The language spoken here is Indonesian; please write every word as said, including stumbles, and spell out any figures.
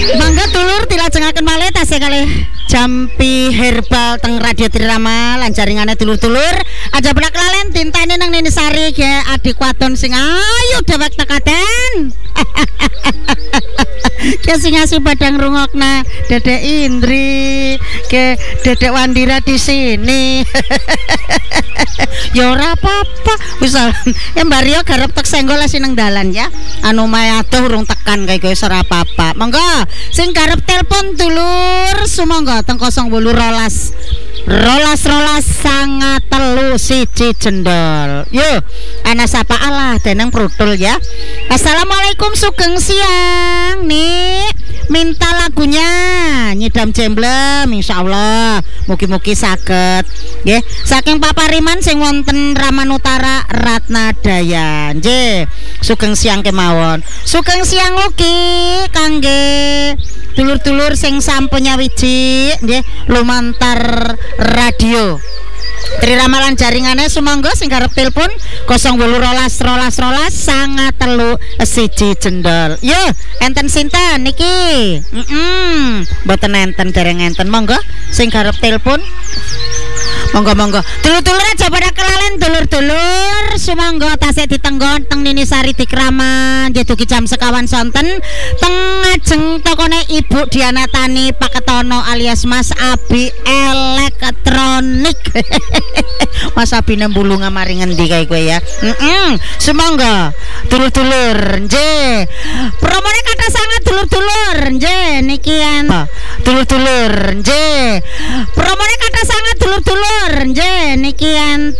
Mangga dulur dilajengaken malih tasih kalih Jampi Herbal teng Radio Trirama lan jaringane dulur-dulur aja benak lalen dintene nang Nini Sari ge adik wadon sing ayu dewek tekaten. Ke sing ngasih badang rungokna Dedek Indri ke Dedek Wandira di sini. Ya ora apa-apa wis ya Mbak Rio garep tek senggol nang dalan ya anu mae adoh urung tekan kae wis ora apa-apa monggo sing garep telepon dulur sumangga teng nol delapan rolas rolas rolas sangat telu siji jendol yuk ana sapa Allah deneng prudul ya. Assalamualaikum sugeng siang nih minta lagunya nyidam jemblem insyaallah mugi-mugi saged nggih saking papariman sing wonten Raman Utara Ratnadaya nggih sugeng siang kemawon sugeng siang ugi kangge dulur-dulur sing sampun nyawiji nggih lumantar radio Trirama lan jaringane sumangga sing garep telepon nol delapan rolas rolas rolas sangat telu siji jendol. Yo, enten sinten niki? Heeh. Mboten enten dereng enten monggo sing garep telepon. Monggo-monggo. Dulur-dulur aja pada kelalen dulur-dulur sumangga tasih ditenggon teng Nini Sari Dikraman nggih dugi jam sekawan sonten teng ngajeng tokone Ibu Diana Tani Paketono alias Mas Abi Elektronik. Mas Abi nembulu ngamari ngendi kae kowe ya. Heeh. Sumangga dulur-dulur nggih. Promone kata sangat dulur-dulur nggih niki dulur-dulur nggih. Promone kata sangat dulur-dulur nggih niki